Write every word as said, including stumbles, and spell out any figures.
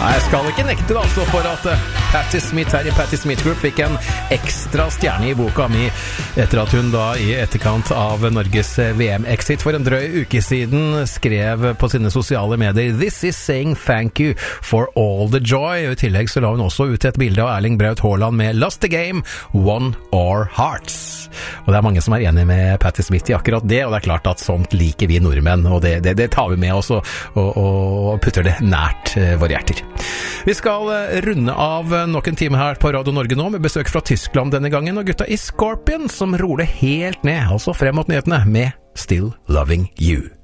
Jeg skal ikke nekte det altså for at Patti Smith her i Patti Smith Group fikk en ekstra stjerne i boka mi etter at hun da i etterkant av Norges V M-exit for en drøy uke siden skrev på sine sosiale medier «This is saying thank you for all the joy». Og i tillegg så la hun også ut et bilde av Erling Braut Haaland med «Lost the game, won our hearts». Og det er mange som er enige med Patti Smith i akkurat det, og det er klart at sånt liker vi nordmenn, og det, det, det tar vi med oss og, og, og putter det nært uh, våre hjerter. Vi skal runde av nok en time her på Radio Norge nå med besøk fra Tyskland denne gangen, og gutta i Scorpion som roer det helt ned, altså frem mot nyhetene med Still Loving You.